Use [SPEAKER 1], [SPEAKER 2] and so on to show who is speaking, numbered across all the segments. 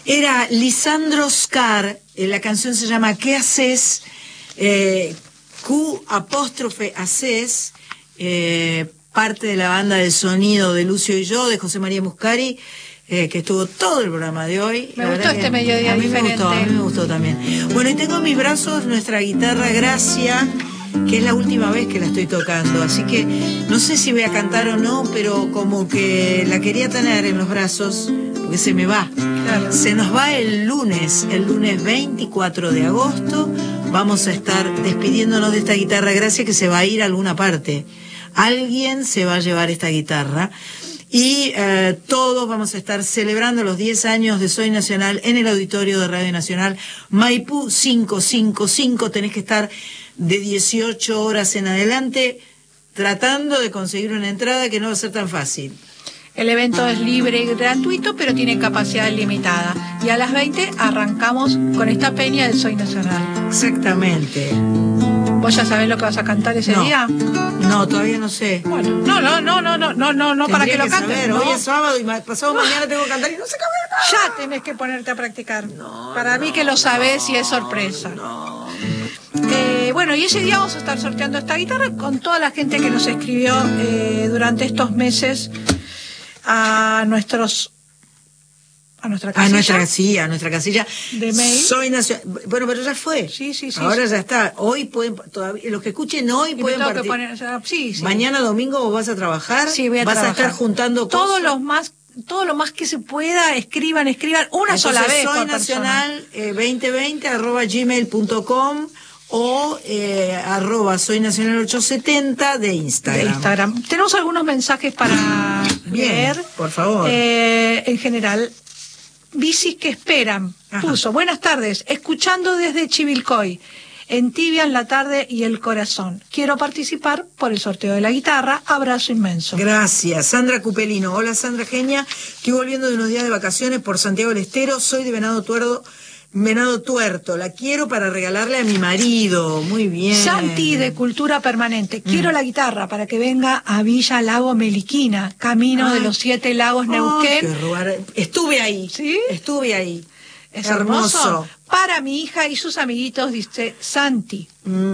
[SPEAKER 1] Era Lisandro Scar, la canción se llama ¿Qué haces? Q''haces, parte de la banda de sonido de Lucio y yo, de José María Muscari, que estuvo todo el programa de hoy.
[SPEAKER 2] Me gustó este mediodía diferente.
[SPEAKER 1] A mí me gustó también. Bueno, y tengo en mis brazos nuestra guitarra Gracia, que es la última vez que la estoy tocando, así que no sé si voy a cantar o no, pero como que la quería tener en los brazos, porque se me va.
[SPEAKER 2] Claro.
[SPEAKER 1] Se nos va el lunes 24 de agosto, vamos a estar despidiéndonos de esta guitarra Gracia, que se va a ir a alguna parte. Alguien se va a llevar esta guitarra. Y todos vamos a estar celebrando los 10 años de Soy Nacional en el auditorio de Radio Nacional, Maipú 555. Tenés que estar de 18 horas en adelante tratando de conseguir una entrada, que no va a ser tan fácil.
[SPEAKER 2] El evento es libre y gratuito, pero tiene capacidad limitada. Y a las 20 arrancamos con esta peña del Soy Nacional.
[SPEAKER 1] Exactamente.
[SPEAKER 2] ¿Vos ya sabés lo que vas a cantar ese día?
[SPEAKER 1] No, todavía no sé.
[SPEAKER 2] Bueno, no, para que lo cantes.
[SPEAKER 1] No. Hoy es sábado y pasado mañana tengo que cantar y no sé qué.
[SPEAKER 2] Ya tenés que ponerte a practicar. Para mí que lo sabés y es sorpresa. Bueno, y ese día vamos a estar sorteando esta guitarra con toda la gente que nos escribió durante estos meses a nuestra casilla.
[SPEAKER 1] A nuestra casilla
[SPEAKER 2] de mail.
[SPEAKER 1] Soy Nacional. Bueno, pero ya fue.
[SPEAKER 2] Sí.
[SPEAKER 1] Ahora ya está. Hoy pueden, todavía, los que escuchen hoy pueden partir.
[SPEAKER 2] Sí.
[SPEAKER 1] Mañana domingo vos vas a trabajar.
[SPEAKER 2] Sí, voy a trabajar.
[SPEAKER 1] Vas a estar juntando
[SPEAKER 2] todo lo más que se pueda, escriban una
[SPEAKER 1] Entonces,
[SPEAKER 2] sola vez.
[SPEAKER 1] Soy Nacional 2020 @gmail.com o @Soy Nacional 870 de Instagram.
[SPEAKER 2] Tenemos algunos mensajes para leer.
[SPEAKER 1] Por favor.
[SPEAKER 2] En general, bicis que esperan. Puso: buenas tardes, escuchando desde Chivilcoy. Entibian la tarde y el corazón. Quiero participar por el sorteo de la guitarra. Abrazo inmenso.
[SPEAKER 1] Gracias. Sandra Cupelino. Hola, Sandra Genia. Estoy volviendo de unos días de vacaciones por Santiago del Estero. Soy de Venado Tuerto. La quiero para regalarle a mi marido. Muy bien.
[SPEAKER 2] Santi de Cultura Permanente. Quiero la guitarra para que venga a Villa Lago Meliquina, camino de los 7 lagos Neuquén.
[SPEAKER 1] Estuve ahí.
[SPEAKER 2] ¿Sí?
[SPEAKER 1] Estuve ahí.
[SPEAKER 2] Es hermoso. Para mi hija y sus amiguitos, dice Santi.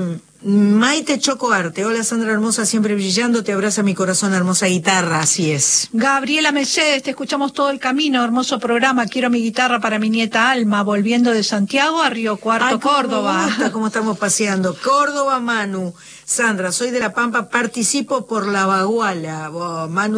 [SPEAKER 1] Maite Chocoarte. Hola, Sandra hermosa, siempre brillando. Te abraza mi corazón, hermosa guitarra. Así es.
[SPEAKER 2] Gabriela Mercedes, te escuchamos todo el camino. Hermoso programa. Quiero mi guitarra para mi nieta Alma, volviendo de Santiago a Río Cuarto, Córdoba.
[SPEAKER 1] Me gusta cómo estamos paseando. Córdoba, Manu. Sandra, soy de La Pampa, participo por La Baguala. Manu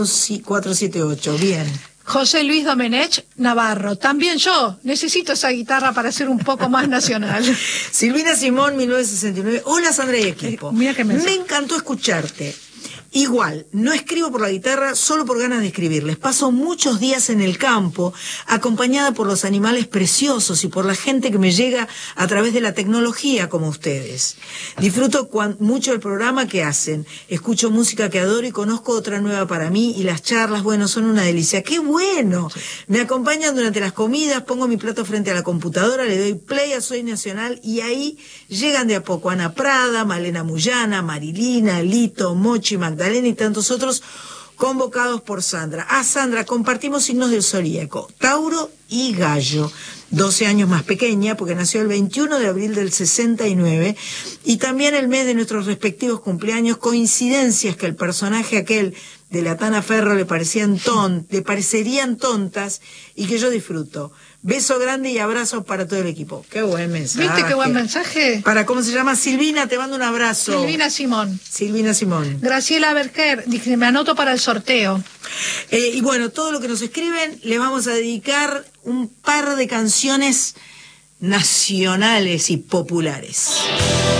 [SPEAKER 1] 478. Bien.
[SPEAKER 2] José Luis Domenech Navarro. También yo necesito esa guitarra para ser un poco más nacional.
[SPEAKER 1] Silvina Simón, 1969. Hola, Sandra y equipo.
[SPEAKER 2] Mira que
[SPEAKER 1] me encantó escucharte. Igual, no escribo por la guitarra solo por ganas de escribirles. Paso muchos días en el campo, acompañada por los animales preciosos y por la gente que me llega a través de la tecnología como ustedes. Disfruto mucho el programa que hacen. Escucho música que adoro y conozco otra nueva para mí, y las charlas, bueno, son una delicia. ¡Qué bueno! Me acompañan durante las comidas, pongo mi plato frente a la computadora, le doy play a Soy Nacional y ahí llegan de a poco Ana Prada, Malena Muyana, Marilina, Lito, Mochi, Magdalena y tantos otros convocados por Sandra. Sandra, compartimos signos del zodíaco, Tauro y Gallo. 12 años más pequeña, porque nació el 21 de abril del 69, y también el mes de nuestros respectivos cumpleaños, coincidencias que el personaje aquel de la Tana Ferro le parecerían tontas y que yo disfruto. Beso grande y abrazo para todo el equipo. Qué buen mensaje.
[SPEAKER 2] ¿Viste qué buen mensaje?
[SPEAKER 1] ¿Cómo se llama? Silvina, te mando un abrazo.
[SPEAKER 2] Silvina Simón.
[SPEAKER 1] Graciela
[SPEAKER 2] Berger, dije, me anoto para el sorteo.
[SPEAKER 1] Y bueno, todo lo que nos escriben, le vamos a dedicar un par de canciones nacionales y populares.